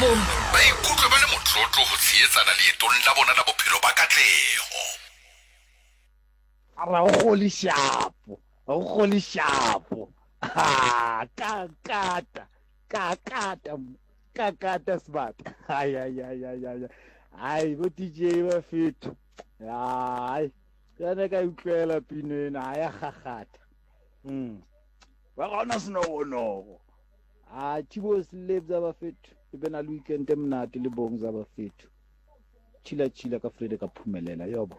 ba ikutlwe ba le motlotlo go tsheetsana leetong la bona la bophelo ba katlego. Ara o gole shapo. Kakata smart. Ai bo DJ ba fetho. Ai kana ka utlwela pino ena ya gagata. Ba gona senogonogo. Chibo slave za ba fetho. Be na le weekend emnate le bong za ba fetho. Chila ka Frede ka phumelela yobo.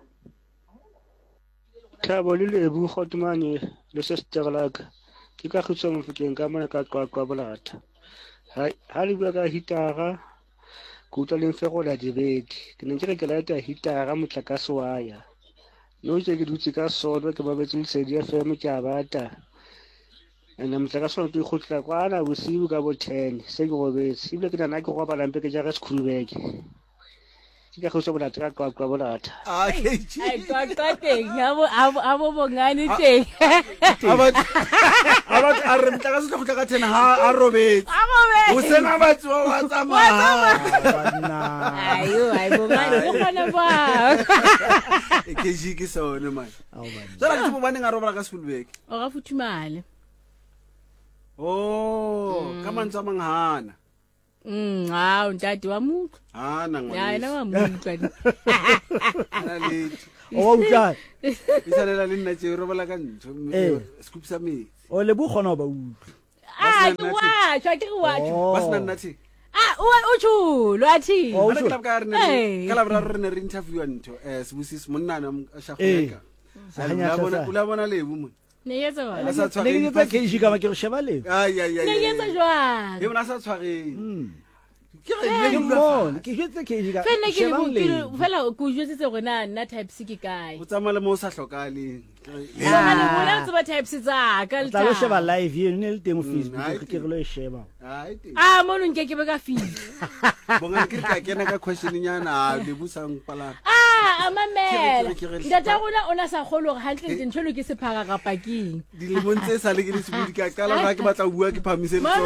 Thabo le lebu Kgotumane le sesterlaka ke ka khutso mofokeng ka mona ka qwaqwa bolata ha le bua ka hitara go tla leng fe go la dibedi ke ne ke re ke laeta hitara motlakase wa ya no ke dutse ka sodo ke babetse lesedi FM ke a bata ene motlakase wa go khutla kwana bosibu ka bo 10 se ke robetse ibile ke nana ke go ba lampe ke ja ga Skhulubeke ke khutso bolata ka qwaqwa bolata ai teng abo bongane teng abat a re mtla ka se go tla ka 10 ha a robetse o sena batho wa tsamaya ayo bongane go gona ba ke jiki sone man tsala ke mo baneng a robala ka Skhulubeke o ga Futhumale ka mantsa manghana ha ntati wa mutho hana ngwana ya ena wa mutho ana le O utlwa isalela le nna tse robala ka ntho scoop sa me o le bu gona ba utlwa wa tshwa ke wa ba sna nathi o chulo athi ana club ka re ne ka la bra re ne re interview ntho Sibusis monna na shafeka ula bona lebu mo ne yetsa wa ne ke ke ke ka ke sheba le ne yetsa jwa e bona sa tshwareng ke jetse ke ka fela ke le fela go jetse go na type C ke kae o tsamala mo sa hlokaleng le bona tsa type C tsa ka le tla go sheba live yena ne le teng Facebook ke re lo sheba mo no nke ke be ka feel bonga ke ka kena ka question nyana le busang pala amamela ndata gona ona sa golo ga hantle ntsholo ke sephara ga paking di le montse sa le ke le sebudi ka kala ga ke batla bua ke phamise le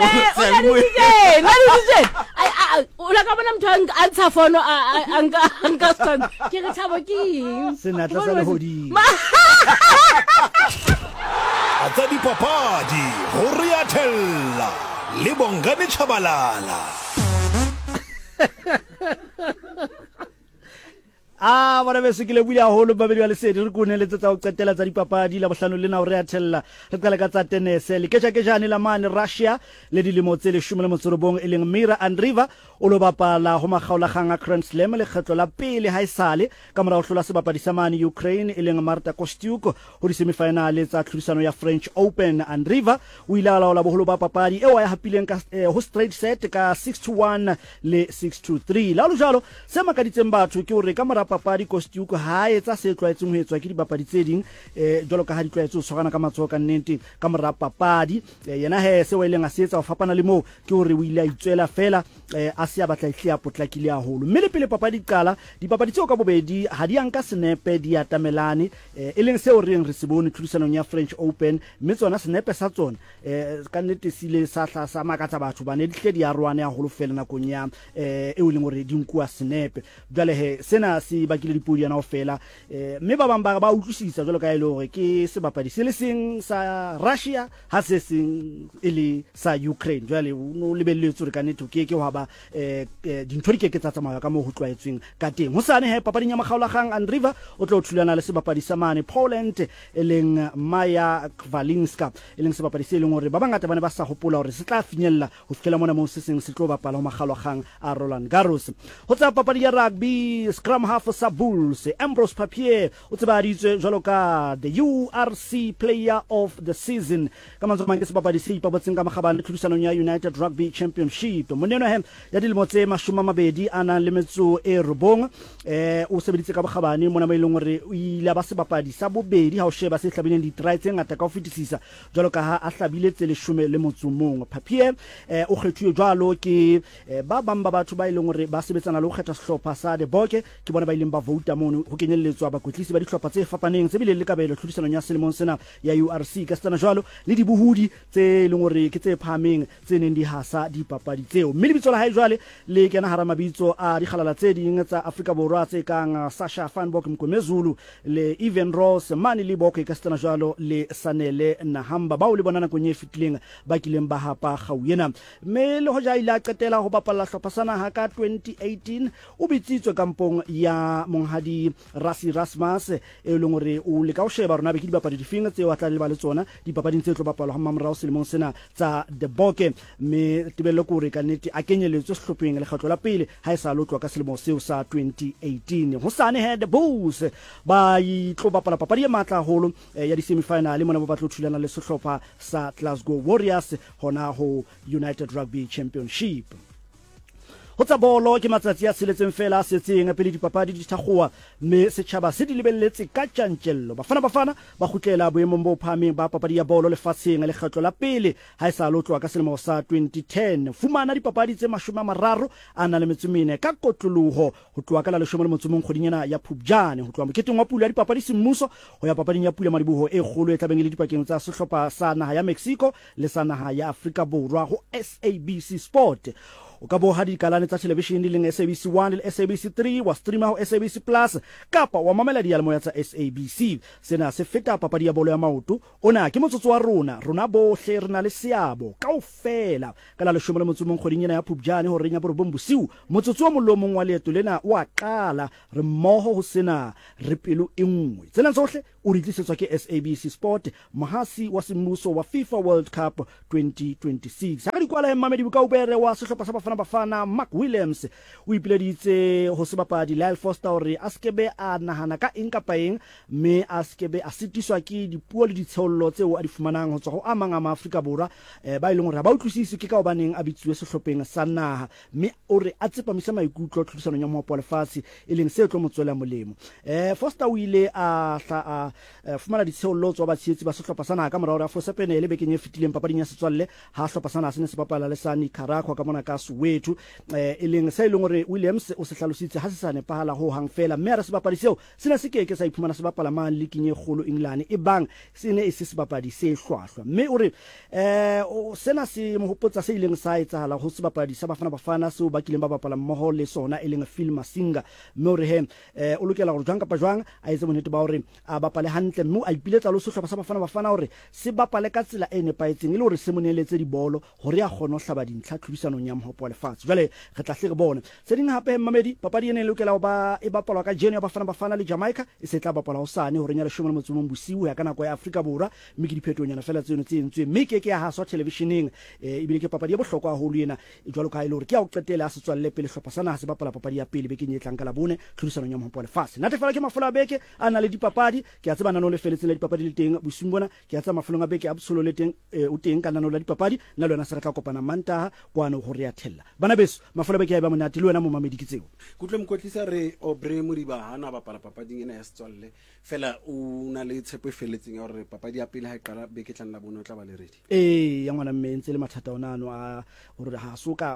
o la ka bona motho a ntsha fono anka stand ke re Thabo ke eng senatla sa le hodimo Atsa dipapadi go riathella le Bongane Chabalala. Bana be se ke le bula holo babedi wa lesedi re koneletse tsa go qetela tsa dipapadi la bohlano le na o re athella re qala ka tsa tennis le ke jane la mane Russia le dilemo tse 19 e leng Mira Andreeva o lo bapala ho makgaolakgang a Grand Slam le kgetlo la pele ha isale ka mora ho hlola sebapadi sa mane Ukraine e leng Marta Kostyuk ho di semifinale tsa tlhodisano ya French Open. Andreeva o ile a laola boholo ba papadi eo ya hapileng ka ho straight set ka 6-1 le 6-3 la lo jalo se makaditseng batho ke hore ka mora papadi Kostyuk ha etsa se tlwaetseng ho etswa ke dipapadi tse ding jwalo ka ha di tlwaetse ho tshwarana ka matsoho ka nnete ka mora papadi yena se wa ileng a se etsa ho fapana le moo ke hore o ile a itswela fela a se a batla ihlia potlakile haholo mme le pele papadi qala dipapadi tseo ka bobedi ha di anka senepe di atamelane e leng seo re se bone tlhodisanong ya French Open mme tsona senepe sa tsona ka nnete sile sa makatsa batho ba ne di hle di arwane haholo fela nakong ya e o leng hore di nkua senepe jwale sena se bakile dipodi yana ho fela mme ba bang ba utlwisisa jwalo ka ile hore ke sebapadi se le seng sa Russia ha se seng ele sa Ukraine jwale o lebelletse hore ka nnete ke wa ba dintho di ke tsa tsamaya ka mo ho tlwaetsweng ka teng ho sane papading ya makgaolakgang Andreeva o tlo thulana le sebapadi sa mane Poland e leng Maya Kvalinska e leng sebapadi se leng hore ba bangata ba ne ba sa hopola hore se tla finyella ho fihlela mona mo se seng se tlo bapala ho makgaolakgang a Roland Garros. Ho tsa papadi ya rugby scrum half sa Bulls Ambrose Papier o tsebaditswe jwalo ka the URC player of the season ka mantswe mang ke sebapadi se ipabotseng ka magabane le tlhodisanong ya United Rugby Championship moneno ya dilemo tse 20 ana le metso e robong o sebeditse ka bogabane mona ba ileng hore o ile ba sebapadi sa bobedi ha o sheba se hlabileng di try tse ngata ka ho fetisisa jwalo ka ha a hlabile tse 11 Papier o kgethuwe jwalo ke ba bang ba batho ba ileng hore ba sebetsana le ho kgetha sehlopha sa de Boke ke bona ba ileng ba vouta mono ho kenyelletswa bakwetlisi ba dihlopha tse fapaneng tse bile le kabelo tlhodisanong ya selemong sena ya URC ka tsana jwalo le dibuhudi tse leng hore ke tse phameng tse neng di hasa dipapadi tseo mme lebitso la hae jwale le kena hara mabitso a dikgalala tse ding tsa Afrika Borwa tse kang Sasha Fanbok Mkomezulu le Even Ross Mani Liboko ka stana jalo le Sanele Nahamba ba o le bonana kwenye fitleng ba kileng ba hapa gauyena me le hoja ila qetela ho bapalla hlopasana ha ka 2018 o bitsitswe kampong ya monghadi Rasi Rasmus e leng hore o le ka o sheba rona be ke dipapadi difeng tse wa tla le ba le tsona dipapading tse tlo bapalwa ha mamorao selemong sena tsa the Boke me tebello ko re ka nete a kenyeletswe sehlopheng le kgatlo la pele ha e sa lotlwa ka selemo seo sa 2018 ho sane he the Bulls ba itlo bapala papadi e matla holo ya di semi-final mona ba batlo thulana le sehlopha sa Glasgow Warriors hona ho United Rugby Championship. Ho tsa bolo ke matsatsi a seletseng fela a setseng pele dipapadi di thakgoa me setjhaba se di lebelletse ka tjantjello bafana ba khutlela boemong bo phameng ba papadi ya bolo lefatsheng le kgetlo la pele ha e sa lotlwa ka selemo sa 2010 fumana dipapadi tse 30 ana le metsumene ka kotloloho ho tloa ka la 11 kgodinyana ya Phupjane ho tloa moketeng wa pula ya dipapadi semmuso ho ya papading ya pula madiboho e kgolo e tlabeng le dipakeng tsa sehlopha sa naha ya Mexico le sa naha ya Afrika Borwa ho SABC Sport. O ka bo ha dikalane tsa television le SABC 1 le SABC 3 wa streama ho SABC Plus kapa wa mamela dialmoya tsa SABC sena se feta papadi ya bolo ya maoto ona ke motsotso wa rona bohle rena le seabo kaofela ka la 11 kgodinyana ya Phupjane ho renya borobong bosiu motsotso wa molomong wa leeto lena wa qala re mmoho ho sena re pelo e nngwe tsena tsohle o di tlisetswa ke SABC Sport mohasi wa semmuso wa FIFA World Cup 2026 ha ka dikwala mmamedi bukaubere wa sehlopha sa Bafana Mark Williams o ipileditse ho sebapadi Lyle Foster hore a skebe a nahana ka eng kapa eng me a skebe a sitiswa ke dipuo le ditshollo tseo a di fumanang ho tswa ho amang a Afrika Borwa ba ileng hore ba utlwisise ke ka hobaneng a bitsuwe sehlopheng sa naha me o re a tsepamisa maikutlo tlhodisano ya mohopo lefatshe e leng se tlo motswela molemo Foster o ile a fumana ditshollo tswa ba tshetsi ba sehlopha sa naha ka morao ya Fosepene le bekeng e fetileng papading ya setswalle ha sehlopha sa naha se ne se bapala le sa Nicaragua ka mona ka wethu e leng sa ileng hore Williams o se hlalositse ha se sa nepahala ho hang fela mme re se bapadi seo sena se keke sa iphumana se bapala man league e kgolo England e bang se ne e se bapadi se hlwahlwa mme o re sena se mo hopotsa se ileng sa etsahala ho se bapadi sa Bafana seo ba kileng ba bapala mmoho le sona e leng Phil Masinga mme o re he o lokela hore jwang kapa jwang a etse monete ba hore a bapale hantle mme a ipiletsa lo sehlopha sa Bafana hore se bapale ka tsela e nepaetseng le hore se moneletse dibolo hore a kgone ho hlaba dintlha tlhubisanong ya mohopo lefatshe jwale re tla hle re bone se ding hape mamedi papadi ene lokela ho ba e bapalwa ka jeno ya Bafana le Jamaica e se tla bapala hosane hore nya le 11 bosiu ya kana kwa ya Afrika Borwa mme ke diphetonyana fela tseno tse entswe mme ke ya haswa televisioneng e bile ke papadi ya bohlokwa haholo ena e jwalo ka ile hore ke ya o qetela a se tswalle pele hlopha sana ha se bapala papadi ya pele be ke nyetlang ka la bone tlhodisano ya mohopo lefatshe nate fela ke mafola a beke ana le dipapadi ke a tseba nano le feletse le dipapadi le teng bosiung bona ke a tseba mafolong a beke a bosolo le teng o teng ka nano la dipapadi nna le yona se re tla kopana Mantaha kwano ho re ya thella bana beso mafola beke ya ba monate le wena mo mamedi ke tseo kutle mkotlisa re Obre Modiba hana bapala papading ena ya setswalle fela o na le tshepo e feletseng ya hore papadi ya pele ha e qala beke tlang la bone o tla ba le ready ya ngwana mme ntse le mathata ona no a hore ha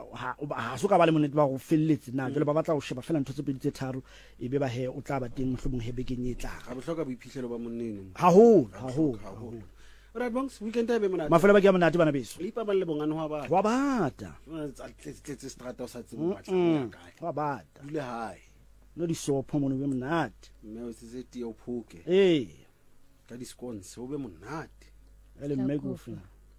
soka ba le monete ba go felletse na jole ba batla go sheba fela ntho tse pedi tse tharo e be ba he o tla ba teng mohlomong he beke nyetla ga bohloka boiphihlelo ba monneng ha ho right bongs weekend e be monate mafola ba ke monate bana beso le ipa ba le bongane wa wa bata tletse strata o sa tseng ba tla wa bata dule hae no di sopho mono be monate mme o se tie o phuke ka di scones o be monate ele mme go fina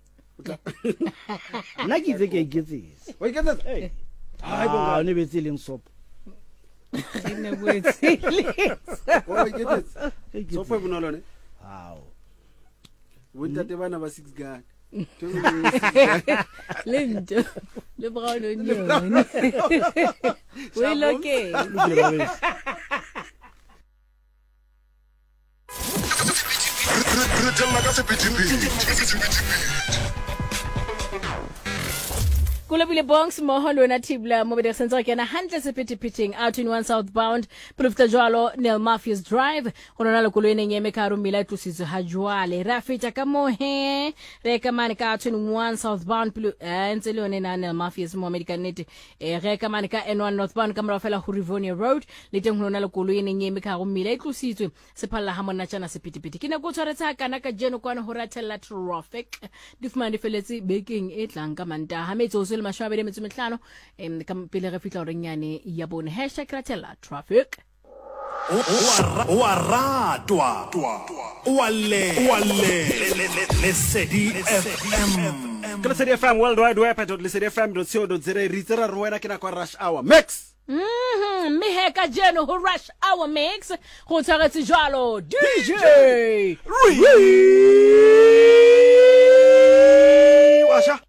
nna ke itse ke iketsetse o iketsa hai bonga ne betse leng sopo Ine bwetse o iketsa sopo bonolo ne hao Wontate bana ba 6 gana. Lento. Le brown onion. We loke. Re tella ka sephethephethe. Kulabile bongs moho lona tibla mo be sentse ke na hantle sephethepheteng out in one southbound Prefta Jwalo Nel Mafias Drive gona le kolweneng ya mekaro mila tlositse ha jwale ra feta ka mohe re ka mane ka out in one southbound ntse le yone na Nel Mafias mo American net re ka mane ka N1 northbound ka mora fela ho Rivonia Road le teng gona le kolweneng ya mekaro mila tlositswe se phalla ha monna tjana sephethephethe ke ne go tshwaretsa kana ka jeno kwana ho ratella traffic di fumane feletse bekeng e tlang ka Mantaha metso le 25 ka pele re fitla re nyane ya bone #ratela traffic wa ratwa Lesedi FM ke Lesedi FM World Wide Web at lesedifm.co.za re tsera re wena ke na kwa rush hour mix mme he ka jeno ho rush hour mix go tshwaretse jwalo DJ washa